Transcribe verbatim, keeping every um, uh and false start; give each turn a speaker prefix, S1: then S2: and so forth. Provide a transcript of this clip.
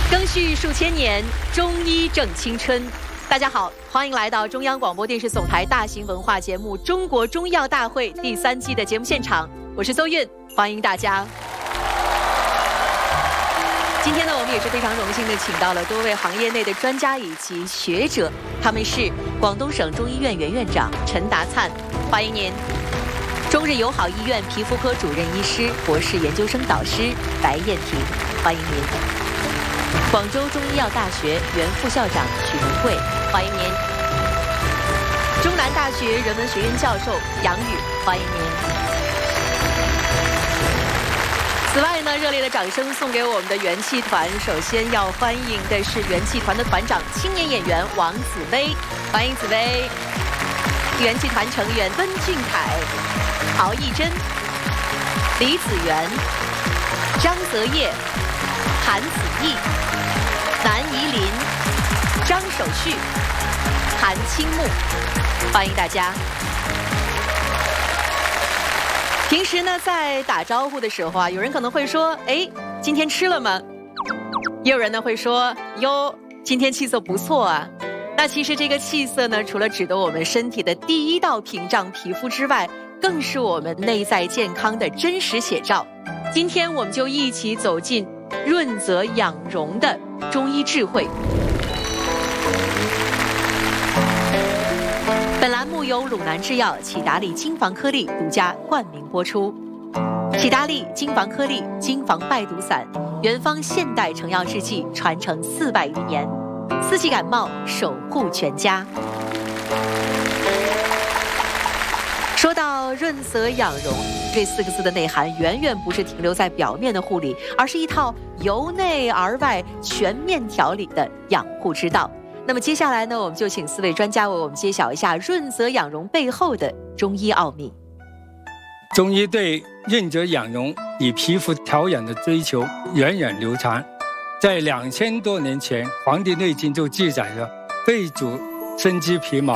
S1: 更续数千年，中医正青春。大家好，欢迎来到中央广播电视总台大型文化节目《中国中医药大会》第三季的节目现场，我是邹韵，欢迎大家。今天呢，我们也是非常荣幸的请到了多位行业内的专家以及学者，他们是广东省中医院原院长陈达灿，欢迎您；中日友好医院皮肤科主任医师、博士研究生导师白燕婷，欢迎您；广州中医药大学原副校长许文贵，欢迎您；中南大学人文学院教授杨宇，欢迎您。此外呢，热烈的掌声送给我们的元气团。首先要欢迎的是元气团的团长、青年演员王紫薇，欢迎紫薇；元气团成员温俊凯、陶艺珍、李子源、张泽业、韩子毅、南怡林、张守旭、韩青木，欢迎大家。平时呢，在打招呼的时候啊，有人可能会说：“哎，今天吃了吗？”也有人呢会说：“哟，今天气色不错啊。”那其实这个气色呢，除了指的我们身体的第一道屏障皮肤之外，更是我们内在健康的真实写照。今天我们就一起走进润泽养容的中医智慧。本栏目由鲁南制药启达利金防颗粒独家冠名播出。启达利金防颗粒金防败毒散，原方现代成药制剂，传承四百余年，四季感冒守护全家。说到润泽养容这四个字的内涵，远远不是停留在表面的护理，而是一套由内而外全面调理的养护之道。那么接下来呢，我们就请四位专家为我们揭晓一下润泽养容背后的中医奥秘。
S2: 中医对润泽养容以皮肤调养的追求源远流长，在两千多年前，《黄帝内经》就记载了肺主生肌皮毛，